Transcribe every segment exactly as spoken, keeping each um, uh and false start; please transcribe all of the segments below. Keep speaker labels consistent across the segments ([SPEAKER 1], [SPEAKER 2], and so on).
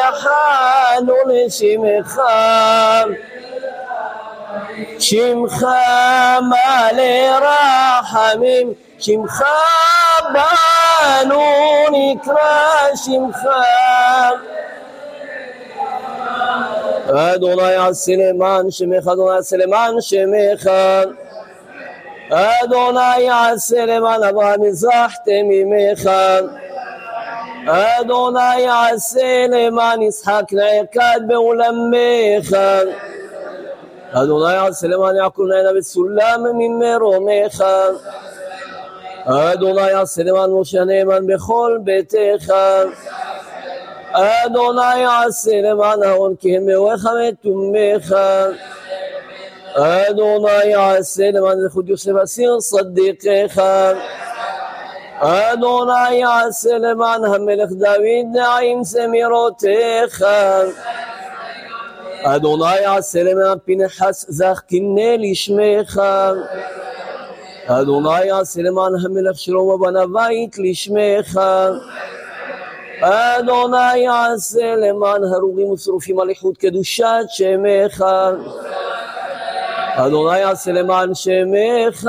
[SPEAKER 1] ייחלנו לשמך, שמך מלא רחמים, שמך בנו נקרא שמך. אדוני עשה למען שמך, אדוני עשה למען שמך, אדוני עשה למען אברהם מזרחתם ממך, אדוני עשה למען יצחק נעקד בעולמך, אדוני עשה למען יעקב נענה בסולם ממרומך, אדוני עשה למען משה נאמן בכל ביתך, אדוני עשה למען אהרון כהן מאורך ותומך, אדוני עשה למען זכות יוסף אסיר צדיקך, אדוני עשה למען המלך דוד נעים זמירותיך, אדוני עשה למען פנחס זך קינא לשמך, אדוני עשה למען המלך שלמה בנה בית לשמך, אדוני עשה למען הרוגים ושרופים על איחוד קדושת שמך, אדוני עשה למען שמך,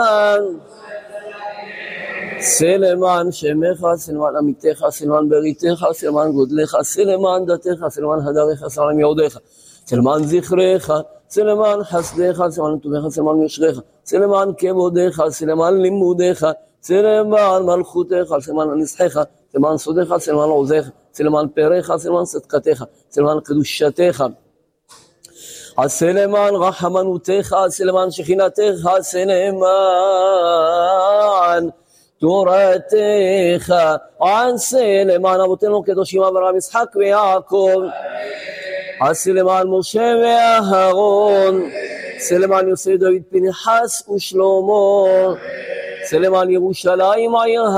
[SPEAKER 1] עשה למען שמך, עשה למען עמיתך, עשה למען בריתך, עשה למען גודלך, עשה למען דתך, עשה למען הדרך, עשה למען יהודך, עשה למען זכרך, עשה למען חסדך, עשה למען טובך, עשה למען יושרך, עשה למען כבודך, עשה למען לימודך, עשה למען מלכותך, עשה למען נסחך, עשה למען סודך, עשה למען עוזך, עשה למען פרח, עשה למען צדקתך, עשה למען קדושתך, עשה למען רחמנותך, עשה למען שכינתך, עשה למען תורתך, עשה למען אבותינו קדושים אברהם יצחק ויעקב, עשה למען משה ואהרון, עשה למען יוסף דוד פנחס ושלמה, עשה למען ירושלים העיר